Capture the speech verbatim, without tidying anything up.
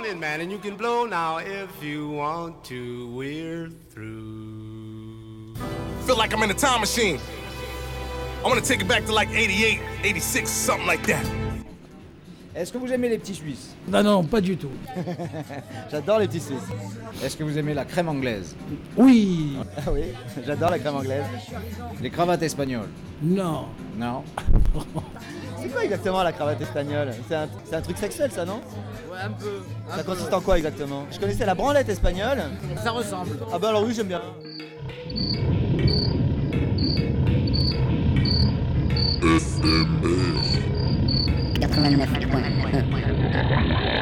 in, man, and you can blow now if you want to. We're through. Feel like I'm in a time machine. I want to take it back to like eighty-eight, eighty-six, something like that. Est-ce que vous aimez les petits Suisses? Non, non, pas du tout. J'adore les petits Suisses. Est-ce que vous aimez la crème anglaise? Oui. Ah oui, j'adore la crème anglaise. Les cravates espagnoles? Non. Non. C'est quoi exactement la cravate espagnole? C'est un, c'est un truc sexuel, ça, non? Ouais, un peu. Un Ça peu. consiste en quoi exactement? Je connaissais la branlette espagnole. Ça ressemble. Ah bah alors oui, j'aime bien. quatre-vingt-neuf point un